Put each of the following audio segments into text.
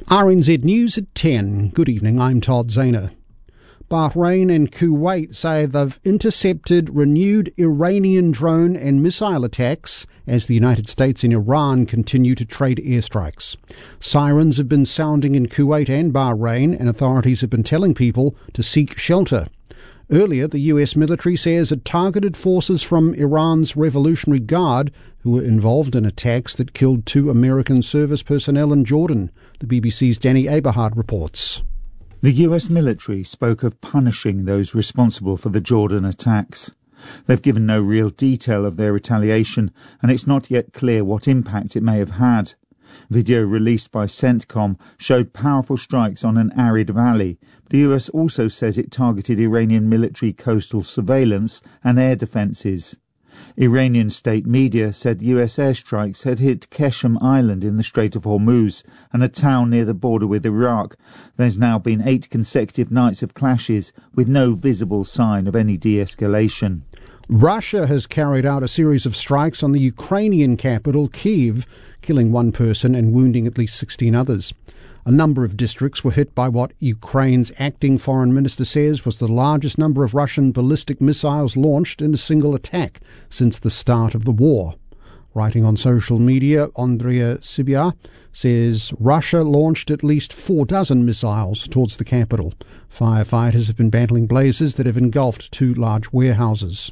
RNZ News at 10. Good evening, I'm Todd Zahner. Bahrain and Kuwait say they've intercepted renewed Iranian drone and missile attacks as the United States and Iran continue to trade airstrikes. Sirens have been sounding in Kuwait and Bahrain, and authorities have been telling people to seek shelter. Earlier, the US military says it targeted forces from Iran's Revolutionary Guard who were involved in attacks that killed 2 American service personnel in Jordan. The BBC's Danny Aberhard reports. The US military spoke of punishing those responsible for the Jordan attacks. They've given no real detail of their retaliation, and it's not yet clear what impact it may have had. Video released by CENTCOM showed powerful strikes on an arid valley. The US also says it targeted Iranian military coastal surveillance and air defences. Iranian state media said US airstrikes had hit Keshem Island in the Strait of Hormuz and a town near the border with Iraq. There's now been 8 consecutive nights of clashes with no visible sign of any de-escalation. Russia has carried out a series of strikes on the Ukrainian capital, Kyiv, killing 1 person and wounding at least 16 others. A number of districts were hit by what Ukraine's acting foreign minister says was the largest number of Russian ballistic missiles launched in a single attack since the start of the war. Writing on social media, Andrea Sibia says Russia launched at least 4 missiles towards the capital. Firefighters have been battling blazes that have engulfed 2 large warehouses.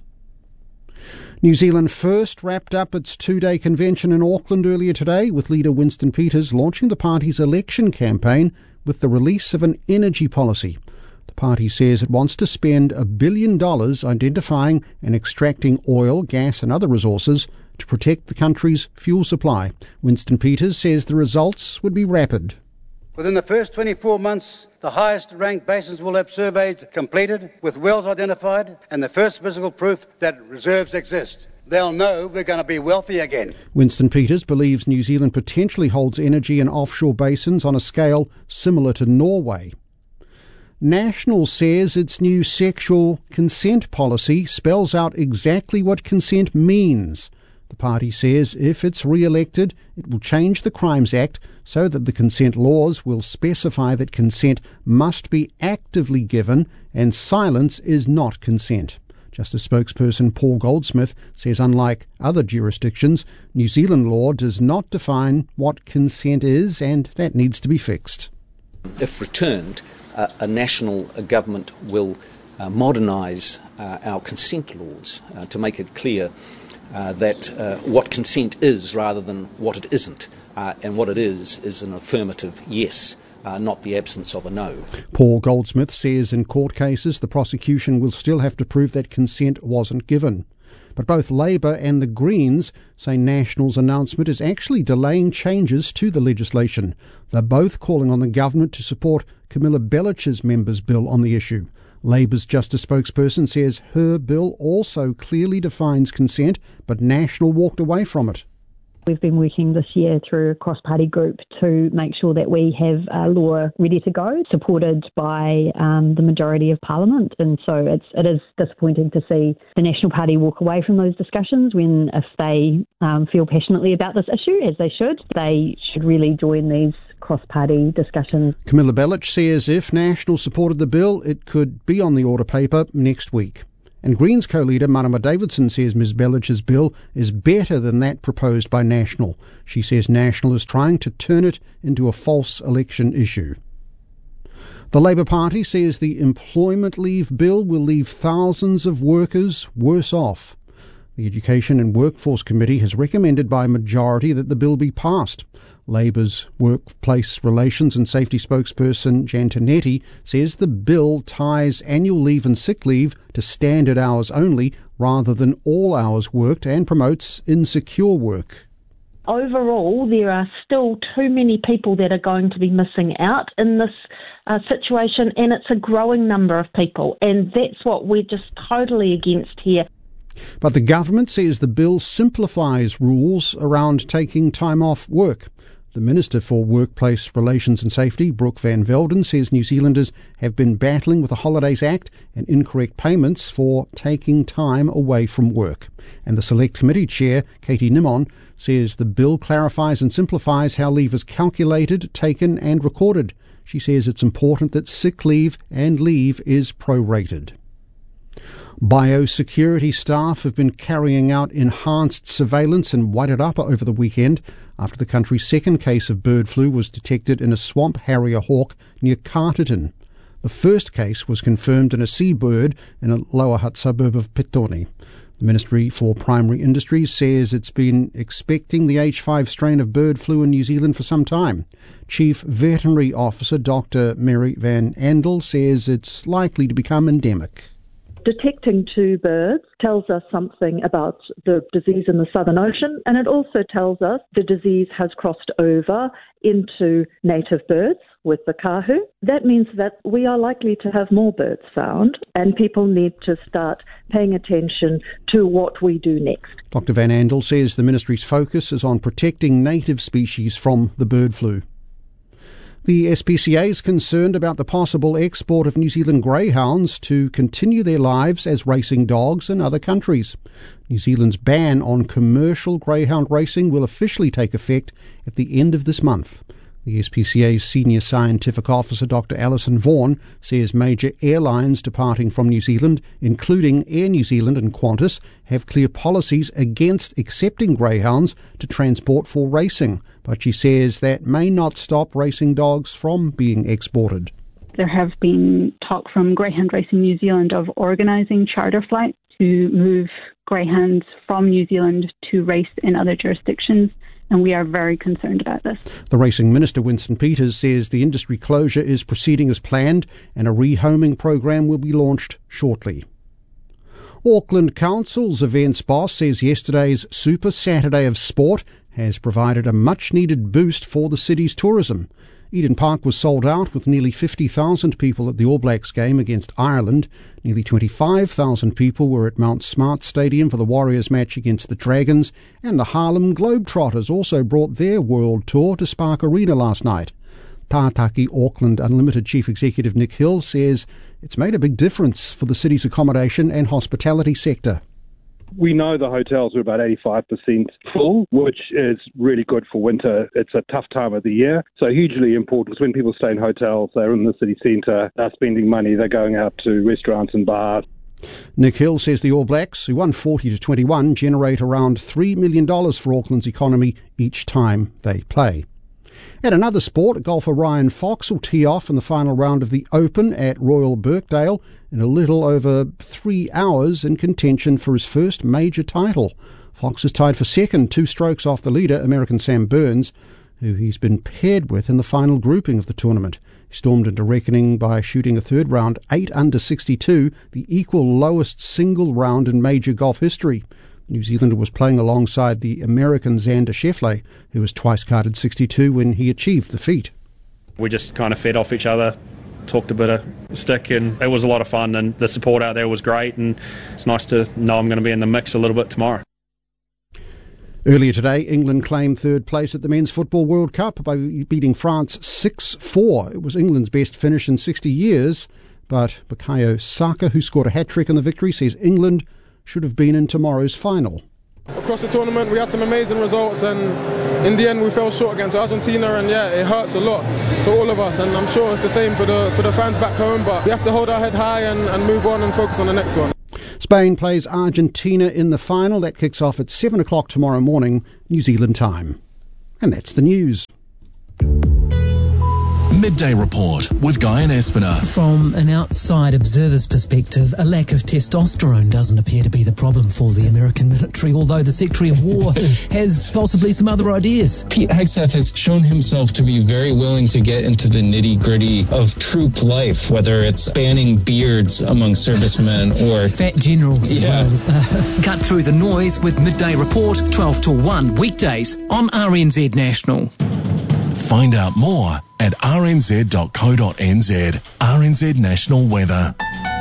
New Zealand First wrapped up its 2-day convention in Auckland earlier today, with leader Winston Peters launching the party's election campaign with the release of an energy policy. The party says it wants to spend $1 billion identifying and extracting oil, gas and other resources to protect the country's fuel supply. Winston Peters says the results would be rapid. Within the first 24 months, the highest-ranked basins will have surveys completed, with wells identified, and the first physical proof that reserves exist. They'll know we're going to be wealthy again. Winston Peters believes New Zealand potentially holds energy in offshore basins on a scale similar to Norway. National says its new sexual consent policy spells out exactly what consent means. The party says if it's re-elected, it will change the Crimes Act so that the consent laws will specify that consent must be actively given and silence is not consent. Justice spokesperson Paul Goldsmith says unlike other jurisdictions, New Zealand law does not define what consent is, and that needs to be fixed. If returned, a national government will modernise our consent laws to make it clear that what consent is rather than what it isn't. And what it is an affirmative yes, not the absence of a no. Paul Goldsmith says in court cases the prosecution will still have to prove that consent wasn't given. But both Labour and the Greens say National's announcement is actually delaying changes to the legislation. They're both calling on the government to support Camilla Bellich's members' bill on the issue. Labour's Justice spokesperson says her bill also clearly defines consent, but National walked away from it. We've been working this year through a cross-party group to make sure that we have a law ready to go, supported by the majority of Parliament. And so it is disappointing to see the National Party walk away from those discussions when, if they feel passionately about this issue, as they should really join these cross-party discussions. Camilla Bellich says if National supported the bill, it could be on the order paper next week. And Greens co-leader Marama Davidson says Ms Bellich's bill is better than that proposed by National. She says National is trying to turn it into a false election issue. The Labour Party says the employment leave bill will leave thousands of workers worse off. The Education and Workforce Committee has recommended by majority that the bill be passed. Labour's Workplace Relations and Safety spokesperson Jan Tinetti says the bill ties annual leave and sick leave to standard hours only rather than all hours worked and promotes insecure work. Overall, there are still too many people that are going to be missing out in this situation, and it's a growing number of people, and that's what we're just totally against here. But the government says the bill simplifies rules around taking time off work. The Minister for Workplace Relations and Safety, Brooke Van Velden, says New Zealanders have been battling with the Holidays Act and incorrect payments for taking time away from work. And the Select Committee Chair, Katie Nimon, says the bill clarifies and simplifies how leave is calculated, taken and recorded. She says it's important that sick leave and leave is prorated. Biosecurity staff have been carrying out enhanced surveillance in Wairarapa over the weekend after the country's second case of bird flu was detected in a swamp harrier hawk near Carterton. The first case was confirmed in a seabird in a Lower Hutt suburb of Petone. The Ministry for Primary Industries says it's been expecting the H5 strain of bird flu in New Zealand for some time. Chief Veterinary Officer Dr. Mary Van Andel says it's likely to become endemic. Detecting two birds tells us something about the disease in the Southern Ocean, and it also tells us the disease has crossed over into native birds with the kahu. That means that we are likely to have more birds found, and people need to start paying attention to what we do next. Dr. Van Andel says the ministry's focus is on protecting native species from the bird flu. The SPCA is concerned about the possible export of New Zealand greyhounds to continue their lives as racing dogs in other countries. New Zealand's ban on commercial greyhound racing will officially take effect at the end of this month. The SPCA's Senior Scientific Officer, Dr. Alison Vaughan, says major airlines departing from New Zealand, including Air New Zealand and Qantas, have clear policies against accepting greyhounds to transport for racing. But she says that may not stop racing dogs from being exported. There have been talk from Greyhound Racing New Zealand of organising charter flights to move greyhounds from New Zealand to race in other jurisdictions, and we are very concerned about this. The Racing Minister, Winston Peters, says the industry closure is proceeding as planned and a rehoming program will be launched shortly. Auckland Council's events boss says yesterday's Super Saturday of Sport has provided a much-needed boost for the city's tourism. Eden Park was sold out with nearly 50,000 people at the All Blacks game against Ireland. Nearly 25,000 people were at Mount Smart Stadium for the Warriors match against the Dragons, and the Harlem Globetrotters also brought their world tour to Spark Arena last night. Tātaki Auckland Unlimited Chief Executive Nick Hill says it's made a big difference for the city's accommodation and hospitality sector. We know the hotels are about 85% full, which is really good for winter. It's a tough time of the year, so hugely important because when people stay in hotels, they're in the city centre, they're spending money, they're going out to restaurants and bars. Nick Hill says the All Blacks, who won 40-21, generate around $3 million for Auckland's economy each time they play. At another sport, golfer Ryan Fox will tee off in the final round of the Open at Royal Birkdale in a little over 3 hours in contention for his first major title. Fox is tied for second, 2 strokes off the leader, American Sam Burns, who he's been paired with in the final grouping of the tournament. He stormed into reckoning by shooting a third round 8 under 62, the equal lowest single round in major golf history. New Zealander was playing alongside the American Xander Schauffele, who was twice carded 62 when he achieved the feat. We just kind of fed off each other, talked a bit of stick, and it was a lot of fun, and the support out there was great, and it's nice to know I'm going to be in the mix a little bit tomorrow. Earlier today, England claimed third place at the Men's Football World Cup by beating France 6-4. It was England's best finish in 60 years, but Bukayo Saka, who scored a hat-trick in the victory, says England should have been in tomorrow's final. Across the tournament we had some amazing results, and in the end we fell short against Argentina, and it hurts a lot to all of us, and I'm sure it's the same for the fans back home, but we have to hold our head high and move on and focus on the next one. Spain plays Argentina in the final. That kicks off at 7 o'clock tomorrow morning, New Zealand time. And that's the news. Midday Report with Guy and Espiner. From an outside observer's perspective, a lack of testosterone doesn't appear to be the problem for the American military, although the Secretary of War has possibly some other ideas. Pete Hegseth has shown himself to be very willing to get into the nitty-gritty of troop life, whether it's banning beards among servicemen or fat generals as well. Cut through the noise with Midday Report, 12 to 1 weekdays on RNZ National. Find out more at rnz.co.nz. RNZ National Weather.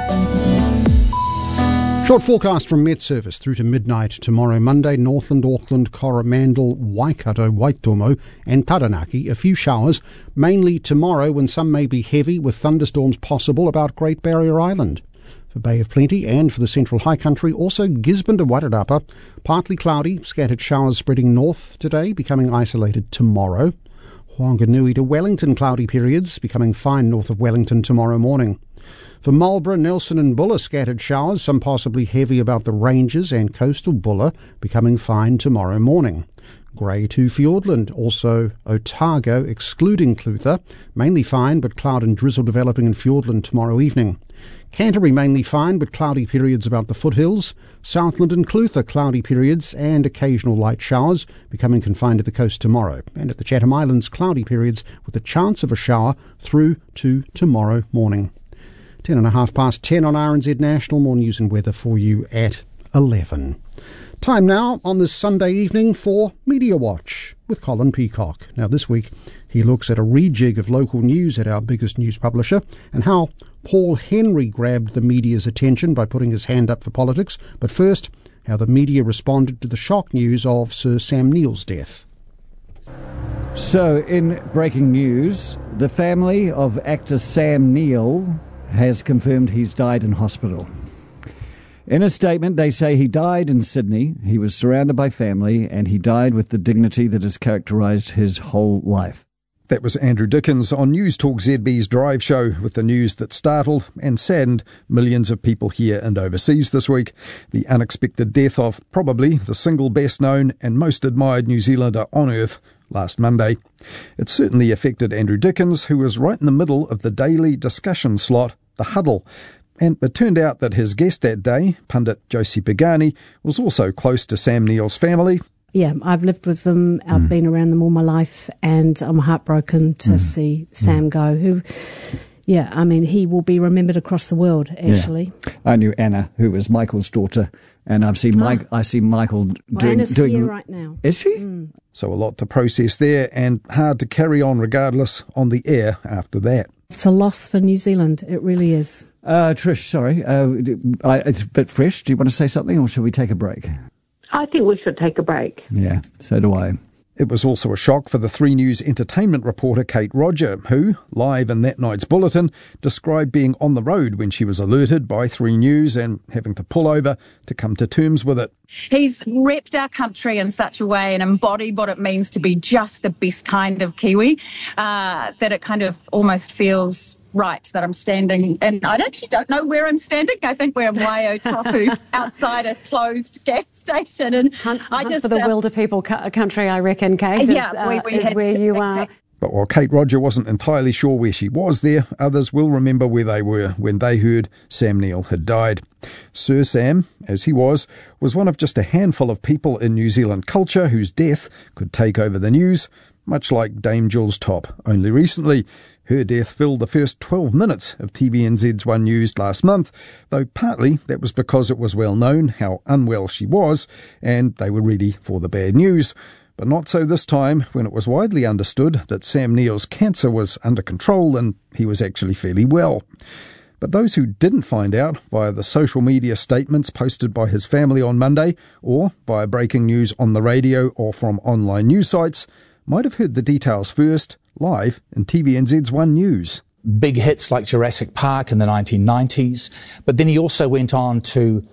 Short forecast from Met Service through to midnight tomorrow, Monday. Northland, Auckland, Coromandel, Waikato, Waitomo and Taranaki. A few showers, mainly tomorrow when some may be heavy with thunderstorms possible about Great Barrier Island. For Bay of Plenty and for the Central High Country, also Gisborne to Wairarapa, partly cloudy, scattered showers spreading north today, becoming isolated tomorrow. Whanganui to Wellington, cloudy periods, becoming fine north of Wellington tomorrow morning. For Marlborough, Nelson and Buller, scattered showers, some possibly heavy about the ranges and coastal Buller, becoming fine tomorrow morning. Grey to Fiordland, also Otago, excluding Clutha, mainly fine but cloud and drizzle developing in Fiordland tomorrow evening. Canterbury mainly fine but cloudy periods about the foothills. Southland and Clutha cloudy periods and occasional light showers, becoming confined to the coast tomorrow. And at the Chatham Islands, cloudy periods with a chance of a shower through to tomorrow morning. 10:30 on RNZ National. More news and weather for you at 11. Time now on this Sunday evening for Media Watch with Colin Peacock. Now this week he looks at a rejig of local news at our biggest news publisher and how Paul Henry grabbed the media's attention by putting his hand up for politics. But first, how the media responded to the shock news of Sir Sam Neill's death. So in breaking news, the family of actor Sam Neill has confirmed he's died in hospital. In a statement, they say he died in Sydney, he was surrounded by family, and he died with the dignity that has characterised his whole life. That was Andrew Dickens on News Talk ZB's Drive Show with the news that startled and saddened millions of people here and overseas this week. The unexpected death of probably the single best known and most admired New Zealander on earth last Monday. It certainly affected Andrew Dickens, who was right in the middle of the daily discussion slot, The Huddle. And it turned out that his guest that day, pundit Josie Pagani, was also close to Sam Neill's family. Yeah, I've lived with them, I've been around them all my life, and I'm heartbroken to see Sam go, who, yeah, I mean, he will be remembered across the world, actually. Yeah. I knew Anna, who was Michael's daughter, and I've seen I see Michael doing... Anna's here right now. Is she? So a lot to process there, and hard to carry on regardless on the air after that. It's a loss for New Zealand, it really is. Trish, sorry, it's a bit fresh. Do you want to say something, or should we take a break? I think we should take a break. Yeah, so do I. It was also a shock for the 3 News entertainment reporter Kate Roger, who, live in that night's bulletin, described being on the road when she was alerted by 3 News and having to pull over to come to terms with it. He's repped our country in such a way and embodied what it means to be just the best kind of Kiwi, that it kind of almost feels right that I'm standing, and I actually don't know where I'm standing. I think we're in Waiōtapu outside a closed gas station, and Hunt for the Wilder People country, I reckon, Kate, is where you are. But while Kate Roger wasn't entirely sure where she was there, others will remember where they were when they heard Sam Neill had died. Sir Sam, as he was one of just a handful of people in New Zealand culture whose death could take over the news, much like Dame Jules Top. Only recently, her death filled the first 12 minutes of TVNZ's One News last month, though partly that was because it was well known how unwell she was, and they were ready for the bad news. But not so this time, when it was widely understood that Sam Neill's cancer was under control and he was actually fairly well. But those who didn't find out via the social media statements posted by his family on Monday, or via breaking news on the radio or from online news sites, might have heard the details first, live in TVNZ's One News. Big hits like Jurassic Park in the 1990s, but then he also went on to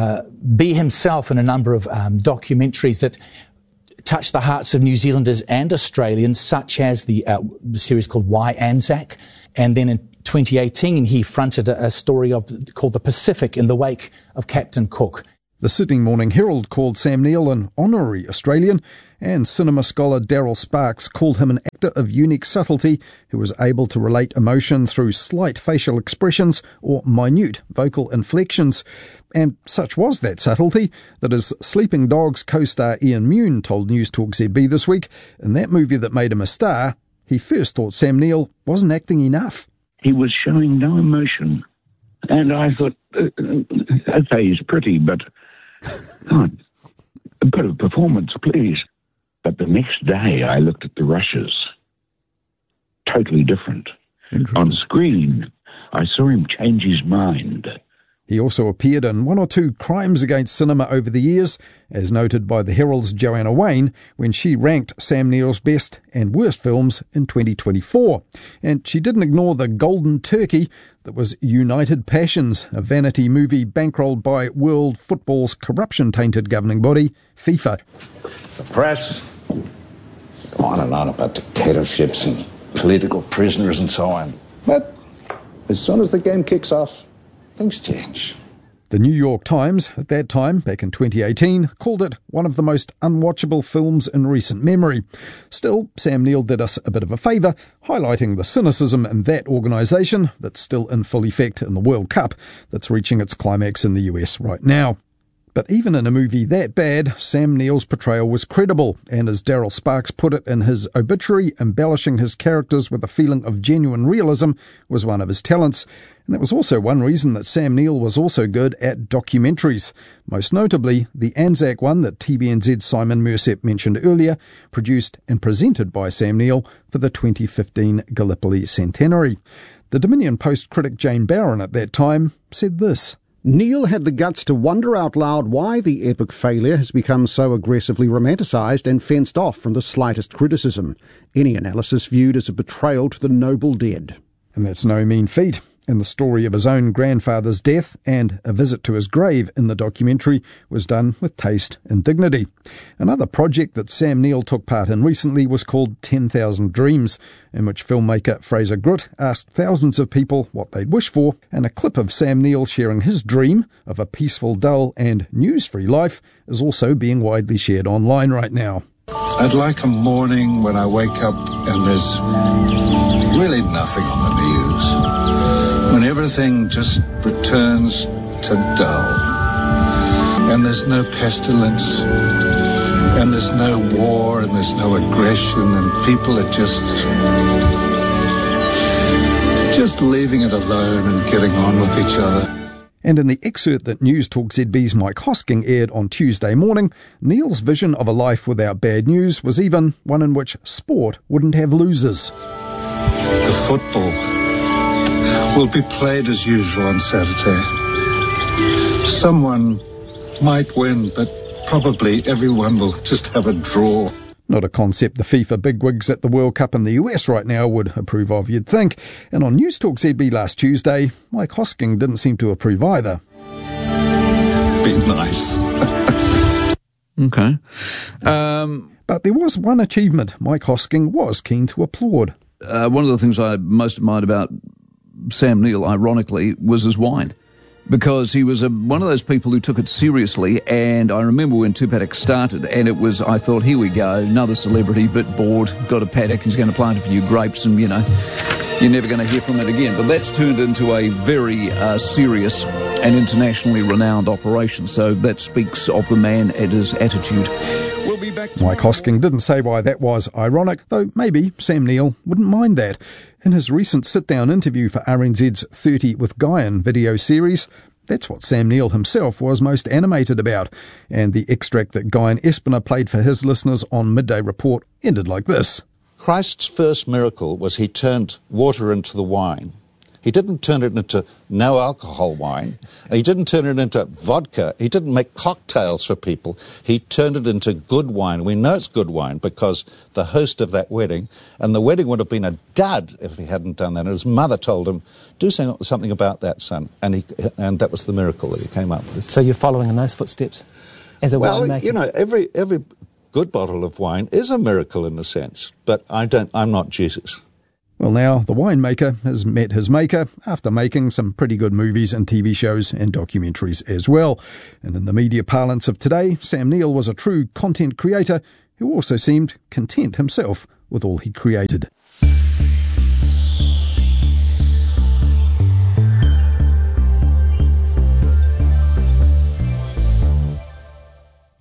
be himself in a number of documentaries that touched the hearts of New Zealanders and Australians, such as the series called Why Anzac, and then in 2018 he fronted a story called The Pacific in the wake of Captain Cook. The Sydney Morning Herald called Sam Neill an honorary Australian, and cinema scholar Daryl Sparks called him an actor of unique subtlety who was able to relate emotion through slight facial expressions or minute vocal inflections. And such was that subtlety that, as Sleeping Dogs co-star Ian Mune told News Talk ZB this week, in that movie that made him a star, he first thought Sam Neill wasn't acting enough. He was showing no emotion. And I thought, okay, he's pretty, but God, a bit of performance, please. But the next day I looked at the rushes. Totally different. On screen, I saw him change his mind He also appeared in one or two crimes against cinema over the years, as noted by the Herald's Joanna Wayne when she ranked Sam Neill's best and worst films in 2024. And she didn't ignore the golden turkey that was United Passions, a vanity movie bankrolled by world football's corruption-tainted governing body, FIFA. The press go on and on about dictatorships and political prisoners and so on. But as soon as the game kicks off, things change. The New York Times, at that time, back in 2018, called it one of the most unwatchable films in recent memory. Still, Sam Neill did us a bit of a favour, highlighting the cynicism in that organisation that's still in full effect in the World Cup that's reaching its climax in the US right now. But even in a movie that bad, Sam Neill's portrayal was credible, and as Daryl Sparks put it in his obituary, embellishing his characters with a feeling of genuine realism was one of his talents. And that was also one reason that Sam Neill was also good at documentaries, most notably the Anzac one that TVNZ's Simon Mersep mentioned earlier, produced and presented by Sam Neill for the 2015 Gallipoli centenary. The Dominion Post critic Jane Barron at that time said this. Neill had the guts to wonder out loud why the epic failure has become so aggressively romanticised and fenced off from the slightest criticism. Any analysis viewed as a betrayal to the noble dead. And that's no mean feat. And the story of his own grandfather's death and a visit to his grave in the documentary was done with taste and dignity. Another project that Sam Neill took part in recently was called 10,000 Dreams, in which filmmaker Fraser Grutt asked thousands of people what they'd wish for, and a clip of Sam Neill sharing his dream of a peaceful, dull and news-free life is also being widely shared online right now. I'd like a morning when I wake up and there's really nothing on the news. When everything just returns to dull. And there's no pestilence. And there's no war and there's no aggression and people are just leaving it alone and getting on with each other. And in the excerpt that News Talk ZB's Mike Hosking aired on Tuesday morning, Neill's vision of a life without bad news was even one in which sport wouldn't have losers. The football will be played as usual on Saturday. Someone might win, but probably everyone will just have a draw. Not a concept the FIFA bigwigs at the World Cup in the US right now would approve of, you'd think. And on News Talk ZB last Tuesday, Mike Hosking didn't seem to approve either. Be nice. Okay. But there was one achievement Mike Hosking was keen to applaud. One of the things I most admired about Sam Neill, ironically, was his wine. Because he was one of those people who took it seriously, and I remember when Two Paddocks started, and it was, I thought, here we go, another celebrity, bit bored, got a paddock, he's going to plant a few grapes, and, you know, you're never going to hear from it again. But that's turned into a very serious and internationally renowned operation, so that speaks of the man and his attitude. We'll be back Mike Hosking didn't say why that was ironic, though maybe Sam Neill wouldn't mind that. In his recent sit-down interview for RNZ's 30 with Guyon video series, that's what Sam Neill himself was most animated about. And the extract that Guyon Espiner played for his listeners on Midday Report ended like this. Christ's first miracle was he turned water into the wine. He didn't turn it into no-alcohol wine. He didn't turn it into vodka. He didn't make cocktails for people. He turned it into good wine. We know it's good wine because the host of that wedding, and the wedding would have been a dud if he hadn't done that. And his mother told him, do something about that, son. And that was the miracle that he came up with. So you're following in those footsteps as a winemaker? Well, you know, every good bottle of wine is a miracle in a sense, but I'm not Jesus. Well, now, the winemaker has met his maker after making some pretty good movies and TV shows and documentaries as well. And in the media parlance of today, Sam Neill was a true content creator who also seemed content himself with all he created.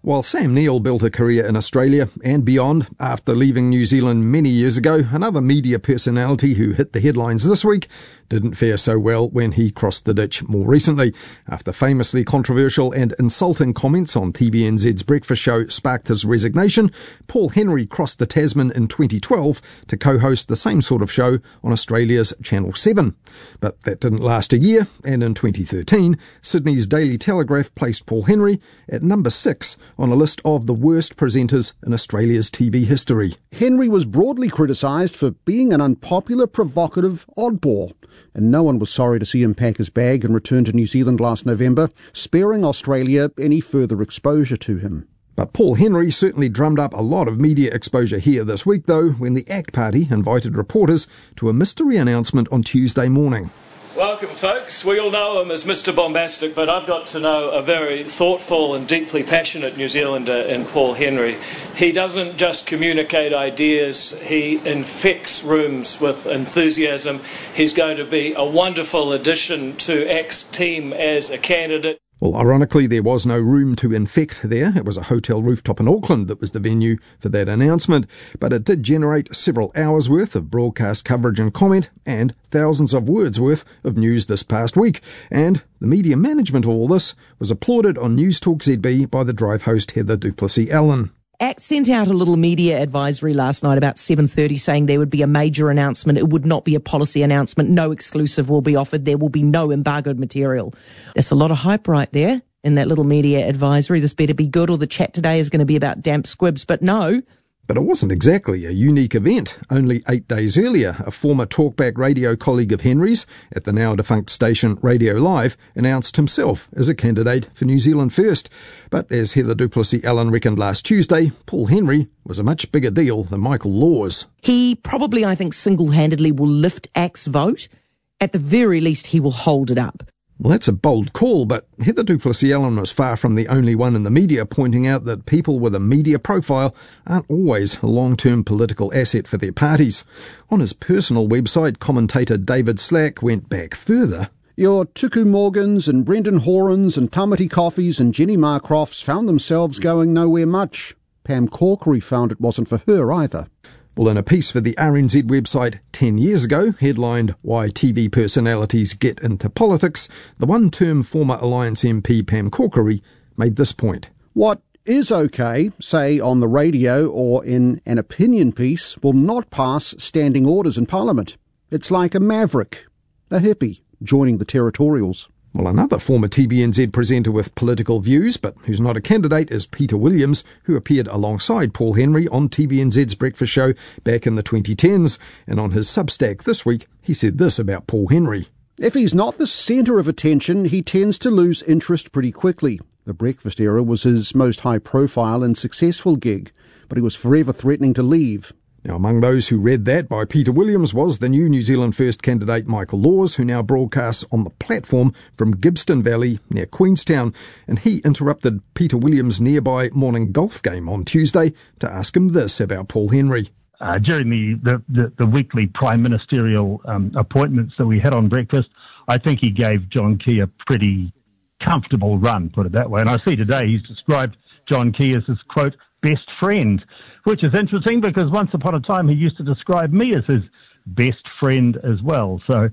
While Sam Neill built a career in Australia and beyond after leaving New Zealand many years ago, another media personality who hit the headlines this week didn't fare so well when he crossed the ditch more recently. After famously controversial and insulting comments on TVNZ's breakfast show sparked his resignation, Paul Henry crossed the Tasman in 2012 to co-host the same sort of show on Australia's Channel 7. But that didn't last a year, and in 2013, Sydney's Daily Telegraph placed Paul Henry at number 6 on a list of the worst presenters in Australia's TV history. Henry was broadly criticised for being an unpopular, provocative oddball, and no one was sorry to see him pack his bag and return to New Zealand last November, sparing Australia any further exposure to him. But Paul Henry certainly drummed up a lot of media exposure here this week, though, when the ACT Party invited reporters to a mystery announcement on Tuesday morning. Welcome, folks. We all know him as Mr. Bombastic, but I've got to know a very thoughtful and deeply passionate New Zealander in Paul Henry. He doesn't just communicate ideas, he infects rooms with enthusiasm. He's going to be a wonderful addition to ACT's team as a candidate. Well, ironically, there was no room to infect there. It was a hotel rooftop in Auckland that was the venue for that announcement. But it did generate several hours' worth of broadcast coverage and comment, and thousands of words worth of news this past week. And the media management of all this was applauded on News Talk ZB by the Drive host Heather du Plessis-Allen. ACT sent out a little media advisory last night about 7:30 saying there would be a major announcement. It would not be a policy announcement. No exclusive will be offered. There will be no embargoed material. There's a lot of hype right there in that little media advisory. This better be good, or the chat today is going to be about damp squibs. But no. But it wasn't exactly a unique event. Only 8 days earlier, a former Talkback radio colleague of Henry's at the now-defunct station Radio Live announced himself as a candidate for New Zealand First. But as Heather du Plessis-Allen reckoned last Tuesday, Paul Henry was a much bigger deal than Michael Laws. He probably, I think, single-handedly will lift ACT's vote. At the very least, he will hold it up. Well, that's a bold call, but Heather du Plessis-Allen was far from the only one in the media pointing out that people with a media profile aren't always a long-term political asset for their parties. On his personal website, commentator David Slack went back further. Your Tuku Morgans and Brendan Horans and Tamati Coffees and Jenny Marcrofts found themselves going nowhere much. Pam Corkery found it wasn't for her either. Well, in a piece for the RNZ website 10 years ago, headlined Why TV Personalities Get Into Politics, the one-term former Alliance MP Pam Corkery made this point. What is okay, say on the radio or in an opinion piece, will not pass standing orders in Parliament. It's like a maverick, a hippie, joining the territorials. Well, another former TVNZ presenter with political views, but who's not a candidate, is Peter Williams, who appeared alongside Paul Henry on TVNZ's breakfast show back in the 2010s. And on his Substack this week, he said this about Paul Henry. If he's not the centre of attention, he tends to lose interest pretty quickly. The breakfast era was his most high-profile and successful gig, but he was forever threatening to leave. Now, among those who read that by Peter Williams was the new New Zealand First candidate Michael Laws, who now broadcasts on the platform from Gibston Valley near Queenstown, and he interrupted Peter Williams' nearby morning golf game on Tuesday to ask him this about Paul Henry. During the weekly prime ministerial appointments that we had on breakfast, I think he gave John Key a pretty comfortable run, put it that way. And I see today he's described John Key as his, quote, best friend, which is interesting because once upon a time he used to describe me as his best friend as well. So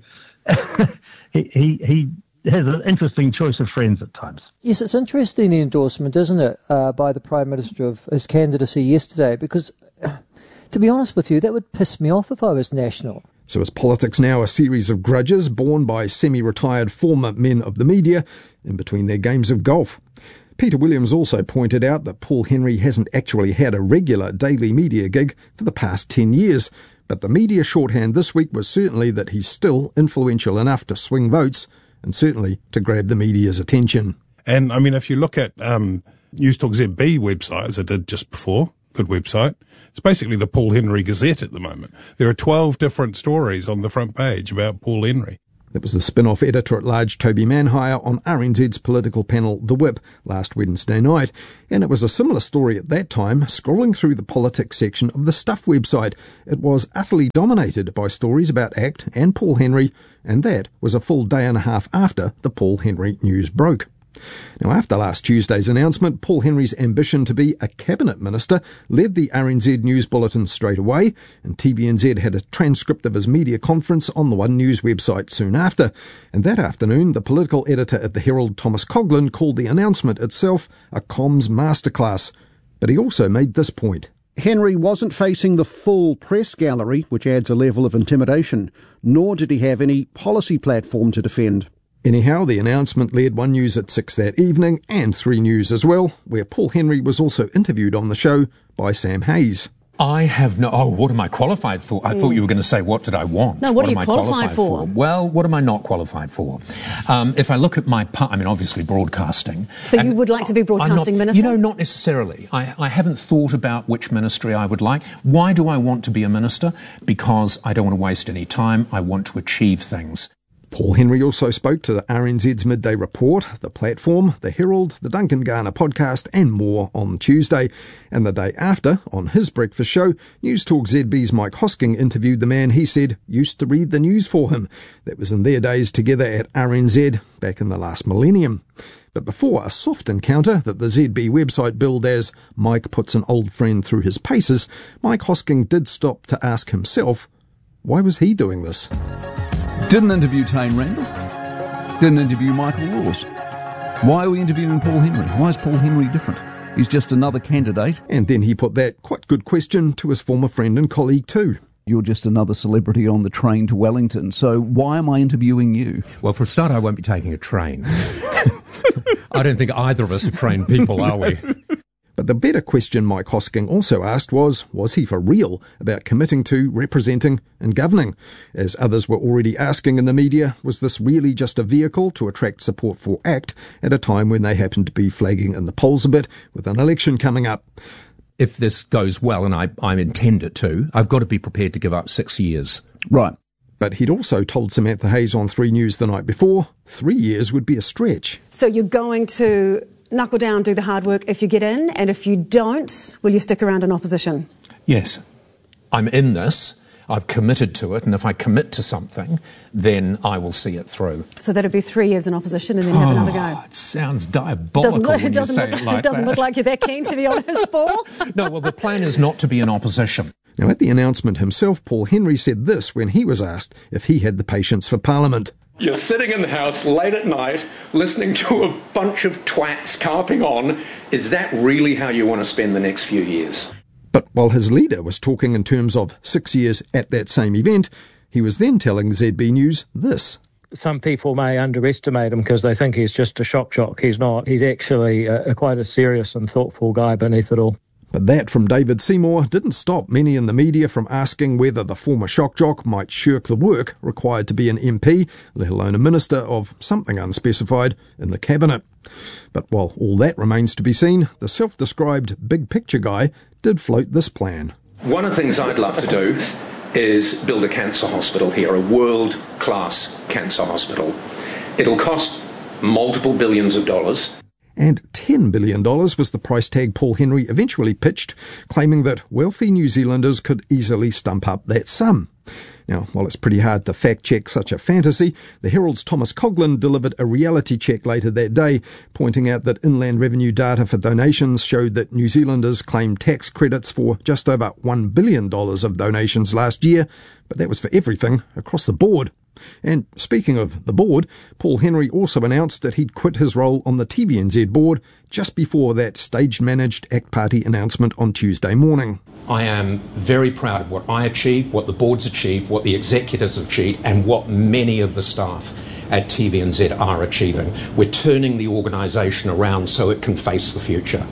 he has an interesting choice of friends at times. Yes, it's interesting, the endorsement, isn't it, by the Prime Minister of his candidacy yesterday, because to be honest with you, that would piss me off if I was national. So is politics now a series of grudges borne by semi-retired former men of the media in between their games of golf? Peter Williams also pointed out that Paul Henry hasn't actually had a regular daily media gig for the past 10 years, but the media shorthand this week was certainly that he's still influential enough to swing votes and certainly to grab the media's attention. And, I mean, if you look at News Talk ZB website, as I did just before, good website, it's basically the Paul Henry Gazette at the moment. There are 12 different stories on the front page about Paul Henry. That was the spin-off editor-at-large Toby Manhire on RNZ's political panel The Whip last Wednesday night. And it was a similar story at that time, scrolling through the politics section of the Stuff website. It was utterly dominated by stories about ACT and Paul Henry, and that was a full day and a half after the Paul Henry news broke. Now, after last Tuesday's announcement, Paul Henry's ambition to be a cabinet minister led the RNZ News Bulletin straight away, and TVNZ had a transcript of his media conference on the One News website soon after. And that afternoon, the political editor at the Herald, Thomas Coughlan, called the announcement itself a comms masterclass. But he also made this point. Henry wasn't facing the full press gallery, which adds a level of intimidation, nor did he have any policy platform to defend. Anyhow, the announcement led One News at 6 that evening, and 3 News as well, where Paul Henry was also interviewed on the show by Sam Hayes. I have no... Oh, what am I qualified for? I thought you were going to say, what did I want? No, what are you am I qualified for? Well, what am I not qualified for? If I look at my part... I mean, obviously broadcasting. So you would like to be broadcasting minister? You know, not necessarily. I haven't thought about which ministry I would like. Why do I want to be a minister? Because I don't want to waste any time. I want to achieve things. Paul Henry also spoke to the RNZ's Midday Report, The Platform, The Herald, the Duncan Garner podcast and more on Tuesday. And the day after, on his breakfast show, News Talk ZB's Mike Hosking interviewed the man he said used to read the news for him. That was in their days together at RNZ back in the last millennium. But before a soft encounter that the ZB website billed as Mike puts an old friend through his paces, Mike Hosking did stop to ask himself, why was he doing this? Didn't interview Tane Randall. Didn't interview Michael Laws. Why are we interviewing Paul Henry? Why is Paul Henry different? He's just another candidate. And then he put that quite good question to his former friend and colleague too. You're just another celebrity on the train to Wellington, so why am I interviewing you? Well, for a start, I won't be taking a train. I don't think either of us are trained people, are we? But the better question Mike Hosking also asked was he for real about committing to, representing and governing? As others were already asking in the media, was this really just a vehicle to attract support for ACT at a time when they happened to be flagging in the polls a bit with an election coming up? If this goes well, and I intend it to, I've got to be prepared to give up 6 years. Right. But he'd also told Samantha Hayes on 3 News the night before, 3 years would be a stretch. So you're going to knuckle down, do the hard work if you get in, and if you don't, will you stick around in opposition? Yes. I'm in this. I've committed to it, and if I commit to something, then I will see it through. So that'd be 3 years in opposition and then have another go. It sounds diabolical when you say it like that. It doesn't look like you're that keen, to be honest, Paul. No, well, the plan is not to be in opposition. Now, at the announcement himself, Paul Henry said this when he was asked if he had the patience for Parliament. You're sitting in the House late at night listening to a bunch of twats carping on. Is that really how you want to spend the next few years? But while his leader was talking in terms of 6 years at that same event, he was then telling ZB News this. Some people may underestimate him because they think he's just a shock jock. He's not. He's actually quite a serious and thoughtful guy beneath it all. But that from David Seymour didn't stop many in the media from asking whether the former shock jock might shirk the work required to be an MP, let alone a minister of something unspecified in the cabinet. But while all that remains to be seen, the self-described big picture guy did float this plan. One of the things I'd love to do is build a cancer hospital here, a world-class cancer hospital. It'll cost multiple billions of dollars. And $10 billion was the price tag Paul Henry eventually pitched, claiming that wealthy New Zealanders could easily stump up that sum. Now, while it's pretty hard to fact-check such a fantasy, the Herald's Thomas Coughlan delivered a reality check later that day, pointing out that Inland Revenue data for donations showed that New Zealanders claimed tax credits for just over $1 billion of donations last year, but that was for everything across the board. And speaking of the board, Paul Henry also announced that he'd quit his role on the TVNZ board just before that staged-managed ACT Party announcement on Tuesday morning. I am very proud of what I achieved, what the board's achieved, what the executives have achieved, and what many of the staff at TVNZ are achieving. We're turning the organisation around so it can face the future.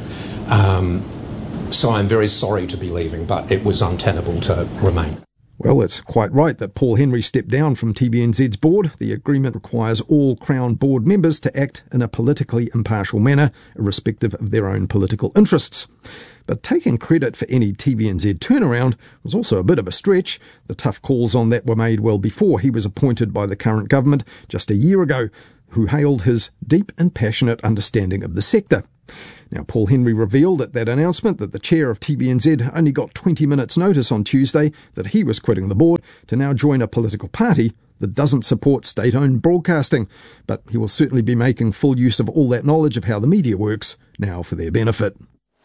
So I'm very sorry to be leaving, but it was untenable to remain. Well, it's quite right that Paul Henry stepped down from TVNZ's board. The agreement requires all Crown board members to act in a politically impartial manner, irrespective of their own political interests. But taking credit for any TVNZ turnaround was also a bit of a stretch. The tough calls on that were made well before he was appointed by the current government just a year ago, who hailed his deep and passionate understanding of the sector. Now, Paul Henry revealed at that announcement that the chair of TVNZ only got 20 minutes notice on Tuesday that he was quitting the board to now join a political party that doesn't support state-owned broadcasting, but he will certainly be making full use of all that knowledge of how the media works now for their benefit.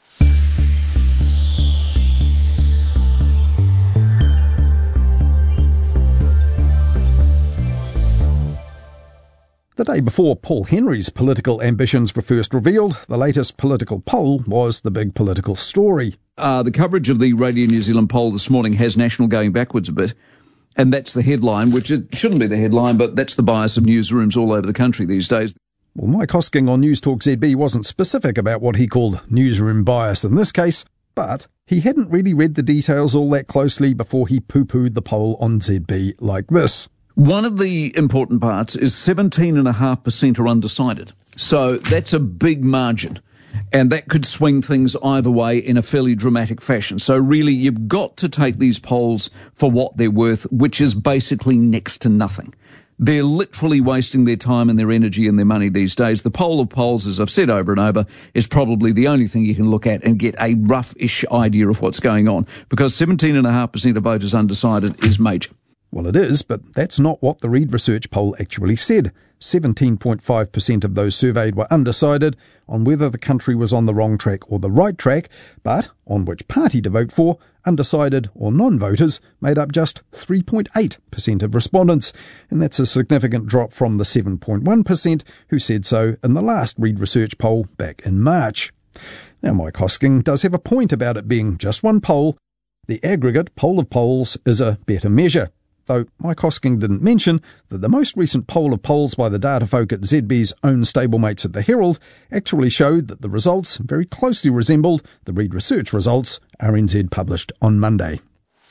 The day before Paul Henry's political ambitions were first revealed, the latest political poll was the big political story. The coverage of the Radio New Zealand poll this morning has National going backwards a bit, and that's the headline, which it shouldn't be the headline, but that's the bias of newsrooms all over the country these days. Well, Mike Hosking on News Talk ZB wasn't specific about what he called newsroom bias in this case, but he hadn't really read the details all that closely before he poo-pooed the poll on ZB like this. One of the important parts is 17.5% are undecided. So that's a big margin. And that could swing things either way in a fairly dramatic fashion. So really, you've got to take these polls for what they're worth, which is basically next to nothing. They're literally wasting their time and their energy and their money these days. The poll of polls, as I've said over and over, is probably the only thing you can look at and get a rough-ish idea of what's going on, because 17.5% of voters undecided is major. Well, it is, but that's not what the Reid Research poll actually said. 17.5% of those surveyed were undecided on whether the country was on the wrong track or the right track, but on which party to vote for, undecided or non-voters made up just 3.8% of respondents, and that's a significant drop from the 7.1% who said so in the last Reid Research poll back in March. Now, Mike Hosking does have a point about it being just one poll. The aggregate poll of polls is a better measure, though Mike Hosking didn't mention that the most recent poll of polls by the data folk at ZB's own stablemates at the Herald actually showed that the results very closely resembled the Reid Research results RNZ published on Monday.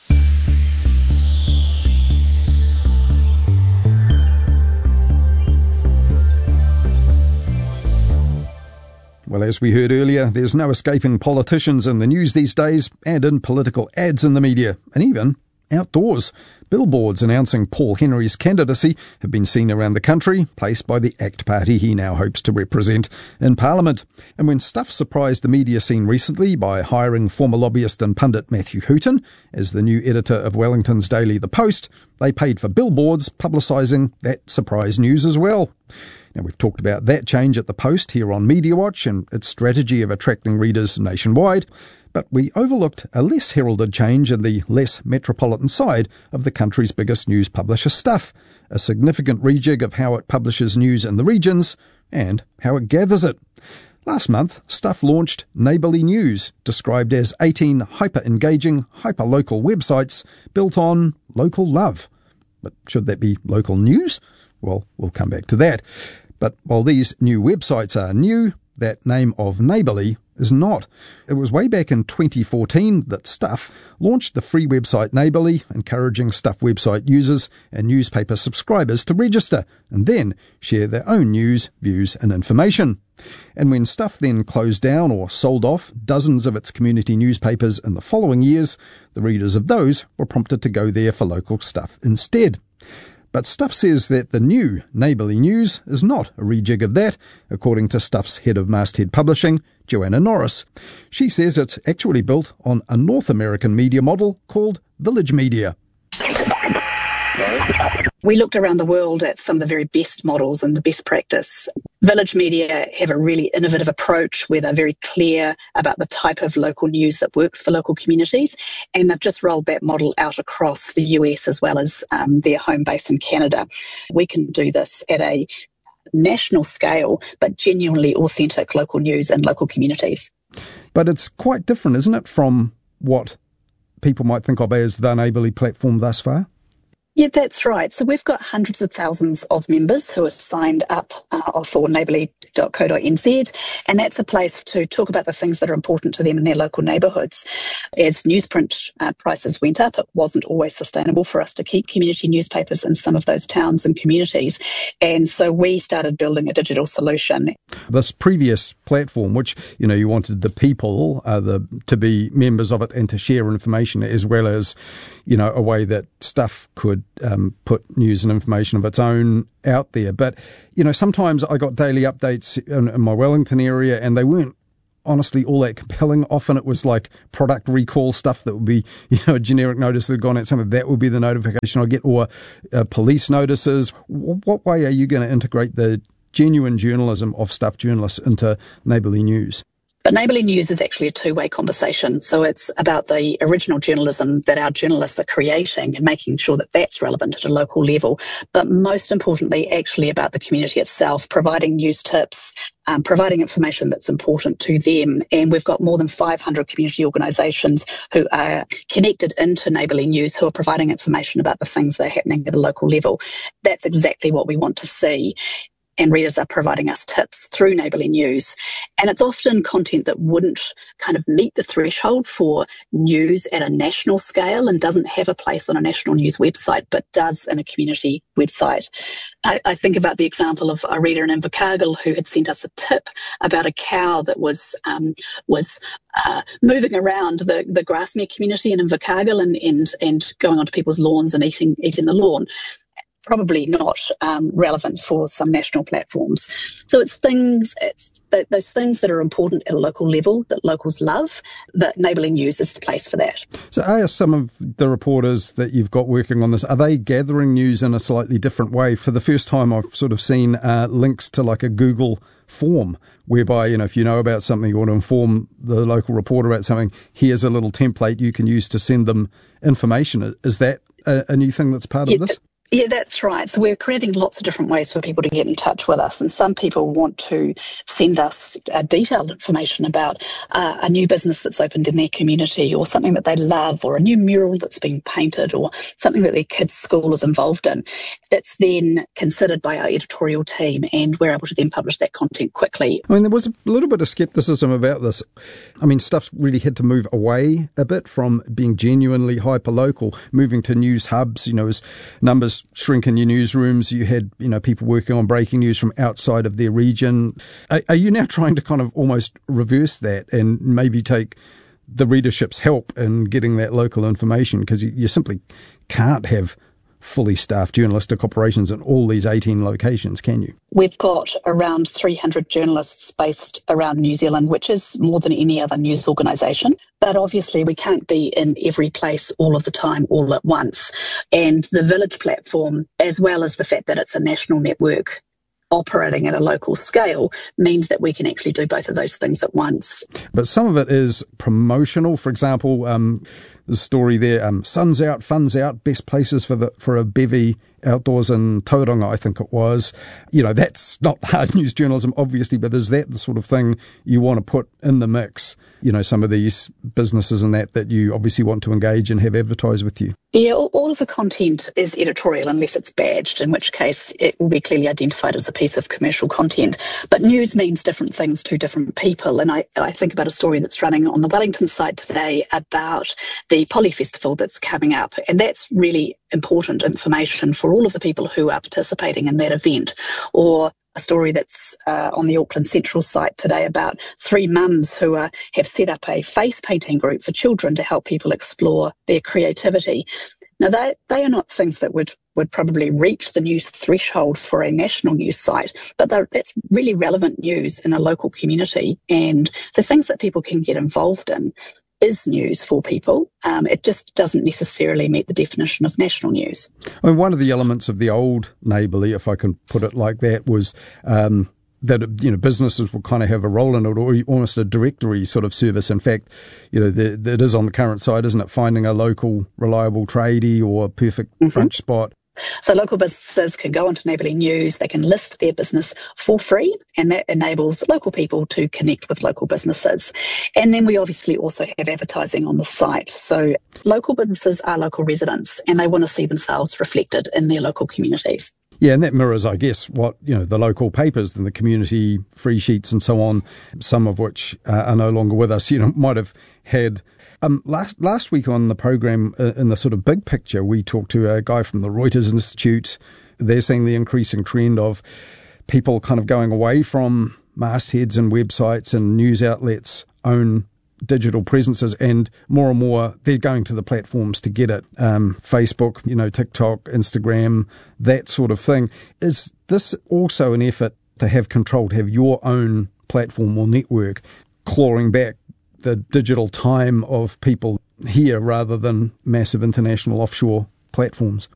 Well, as we heard earlier, there's no escaping politicians in the news these days, and in political ads in the media, and even outdoors. Billboards announcing Paul Henry's candidacy have been seen around the country, placed by the ACT party he now hopes to represent in Parliament. And when Stuff surprised the media scene recently by hiring former lobbyist and pundit Matthew Hooton as the new editor of Wellington's daily The Post, they paid for billboards publicising that surprise news as well. Now, we've talked about that change at The Post here on Media Watch and its strategy of attracting readers nationwide, but we overlooked a less heralded change in the less metropolitan side of the country's biggest news publisher, Stuff, a significant rejig of how it publishes news in the regions and how it gathers it. Last month, Stuff launched Neighbourly News, described as 18 hyper-engaging, hyper-local websites built on local love. But should that be local news? Well, we'll come back to that. But while these new websites are new, that name of Neighbourly is not. It was way back in 2014 that Stuff launched the free website Neighbourly, encouraging Stuff website users and newspaper subscribers to register and then share their own news, views and information. And when Stuff then closed down or sold off dozens of its community newspapers in the following years, the readers of those were prompted to go there for local stuff instead. But Stuff says that the new Neighbourly News is not a rejig of that, according to Stuff's head of Masthead Publishing, Joanna Norris. She says it's actually built on a North American media model called Village Media. We looked around the world at some of the very best models and the best practice. Village Media have a really innovative approach where they're very clear about the type of local news that works for local communities, and they've just rolled that model out across the US as well as their home base in Canada. We can do this at a national scale, but genuinely authentic local news and local communities. But it's quite different, isn't it, from what people might think of as the Neighbourly platform thus far? Yeah, that's right. So we've got hundreds of thousands of members who are signed up for neighbourly.co.nz, and that's a place to talk about the things that are important to them in their local neighbourhoods. As newsprint prices went up, it wasn't always sustainable for us to keep community newspapers in some of those towns and communities, and so we started building a digital solution. This previous platform, which, you wanted the people to be members of it and to share information, as well as, a way that Stuff could put news and information of its own out there. But, sometimes I got daily updates in my Wellington area and they weren't honestly all that compelling. Often it was like product recall stuff that would be, a generic notice that had gone out, something that would be the notification I get, or police notices. What way are you going to integrate the genuine journalism of Stuff journalists into Neighbourly News? But Neighbourly News is actually a two-way conversation. So it's about the original journalism that our journalists are creating and making sure that that's relevant at a local level. But most importantly, actually about the community itself, providing news tips, providing information that's important to them. And we've got more than 500 community organisations who are connected into Neighbourly News who are providing information about the things that are happening at a local level. That's exactly what we want to see. And readers are providing us tips through Neighbourly News. And it's often content that wouldn't kind of meet the threshold for news at a national scale and doesn't have a place on a national news website, but does in a community website. I think about the example of a reader in Invercargill who had sent us a tip about a cow that was moving around the Grasmere community in Invercargill and going onto people's lawns and eating the lawn. Probably not relevant for some national platforms. So it's those things that are important at a local level that locals love, that Neighbourly News is the place for that. So are some of the reporters that you've got working on this, are they gathering news in a slightly different way? For the first time, I've sort of seen links to like a Google form whereby, if you know about something, you want to inform the local reporter about something, here's a little template you can use to send them information. Is that a new thing that's part of this? Yeah, that's right. So we're creating lots of different ways for people to get in touch with us. And some people want to send us detailed information about a new business that's opened in their community, or something that they love, or a new mural that's been painted, or something that their kids' school is involved in. That's then considered by our editorial team, and we're able to then publish that content quickly. I mean, there was a little bit of scepticism about this. I mean, Stuff really had to move away a bit from being genuinely hyper-local, moving to news hubs, as numbers shrink in your newsrooms. You had, people working on breaking news from outside of their region. Are you now trying to kind of almost reverse that and maybe take the readership's help in getting that local information? Because you simply can't have fully staffed journalistic operations in all these 18 locations, can you? We've got around 300 journalists based around New Zealand, which is more than any other news organisation. But obviously we can't be in every place all of the time, all at once. And the Village platform, as well as the fact that it's a national network operating at a local scale, means that we can actually do both of those things at once. But some of it is promotional. For example, the story there, sun's out, fun's out, best places for a bevy outdoors in Tauranga, I think it was. That's not hard news journalism, obviously, but is that the sort of thing you want to put in the mix? Some of these businesses and that you obviously want to engage and have advertise with you. Yeah, all of the content is editorial unless it's badged, in which case it will be clearly identified as a piece of commercial content. But news means different things to different people. And I think about a story that's running on the Wellington site today about the Poly Festival that's coming up. And that's really important information for all of the people who are participating in that event. Or a story that's on the Auckland Central site today about 3 mums who have set up a face painting group for children to help people explore their creativity. Now, they are not things that would probably reach the news threshold for a national news site, but that's really relevant news in a local community. And so things that people can get involved in is news for people. It just doesn't necessarily meet the definition of national news. I mean, one of the elements of the old Neighbourly, if I can put it like that, was that businesses will kind of have a role in it, or almost a directory sort of service. In fact, that is on the current side, isn't it? Finding a local reliable tradie or a perfect brunch spot. So local businesses can go onto Neighbourly News, they can list their business for free, and that enables local people to connect with local businesses. And then we obviously also have advertising on the site. So local businesses are local residents and they want to see themselves reflected in their local communities. Yeah, and that mirrors, I guess, what, the local papers and the community free sheets and so on, some of which are no longer with us, might have had. Last week on the program, in the sort of big picture, we talked to a guy from the Reuters Institute. They're seeing the increasing trend of people kind of going away from mastheads and websites and news outlets' own digital presences, and more they're going to the platforms to get it. Facebook, TikTok, Instagram, that sort of thing. Is this also an effort to have control, to have your own platform or network? clawing back the digital time of people here rather than massive international offshore platforms.